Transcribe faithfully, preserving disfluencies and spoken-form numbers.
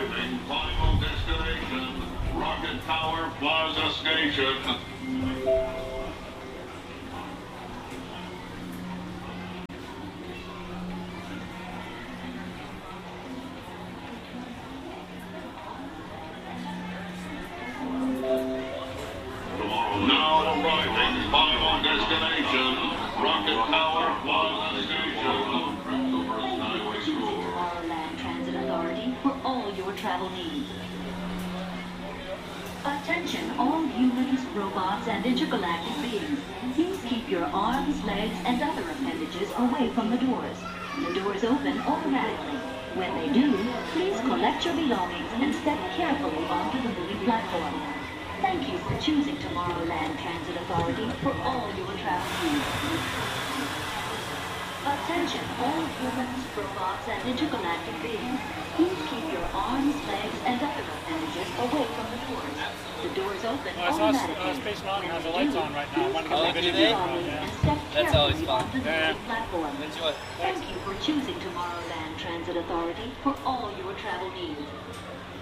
Arriving, final destination, Rocket Tower Plaza Station. Now arriving, final destination, Rocket Tower Plaza Station. Tomorrowland Transit Authority for all your travel needs. Attention all humans, robots, and intergalactic beings. Please keep your arms, legs, and other appendages away from the doors. The doors open automatically. When they do, please collect your belongings and step carefully onto the moving platform. Thank you for choosing Tomorrowland Transit Authority for all your travel needs. Attention all humans, robots, and intergalactic beings. Please keep your arms, legs, and other appendages away from the doors. The doors open Well, I saw automatically. uh, Space Mountain has the lights on right now. I want to get Oh, the do video they? on, yeah. And step That's always carefully fun. onto the Yeah. moving platform. Enjoy. Thank you for choosing Tomorrowland Transit Authority for all your travel needs.